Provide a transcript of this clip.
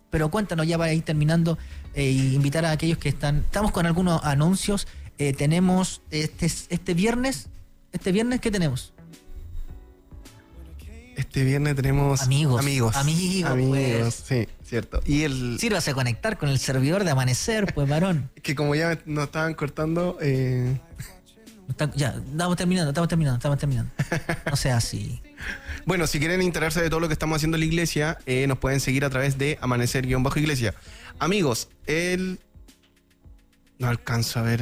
Pero cuéntanos ya para ir terminando, invitar a aquellos que estamos con algunos anuncios. Tenemos este viernes, ¿qué tenemos? Este viernes tenemos Amigos, pues. Sí, cierto. Y sírvase a conectar con el servidor de Amanecer, pues, varón. que como ya nos estaban cortando, Ya, estamos terminando. No sea así. Bueno, si quieren enterarse de todo lo que estamos haciendo en la iglesia, nos pueden seguir a través de Amanecer-Iglesia. Amigos, no alcanzo a ver.